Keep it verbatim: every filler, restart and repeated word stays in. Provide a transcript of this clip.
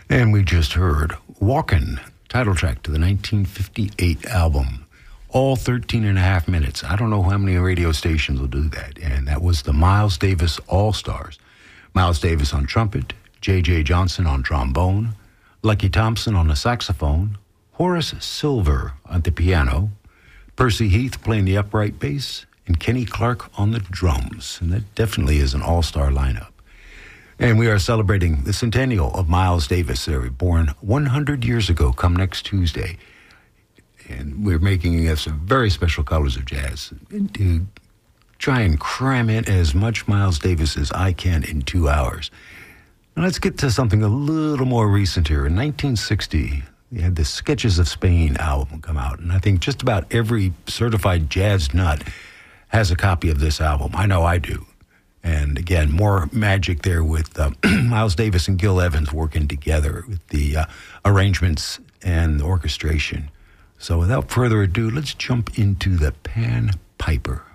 And we just heard Walkin', title track to the nineteen fifty-eight album. All thirteen and a half minutes. I don't know how many radio stations will do that. And that was the Miles Davis All-Stars. Miles Davis on trumpet, J J Johnson on trombone, Lucky Thompson on the saxophone, Horace Silver on the piano, Percy Heath playing the upright bass, and Kenny Clark on the drums. And that definitely is an all-star lineup. And we are celebrating the centennial of Miles Davis. They were born one hundred years ago, come next Tuesday. And we're making this a very special Colors of Jazz to try and cram in as much Miles Davis as I can in two hours. Now let's get to something a little more recent here. In nineteen sixty, they had the Sketches of Spain album come out. And I think just about every certified jazz nut has a copy of this album. I know I do. And again, more magic there with uh, Miles Davis and Gil Evans working together with the uh, arrangements and the orchestration. So without further ado, let's jump into the Pan Piper.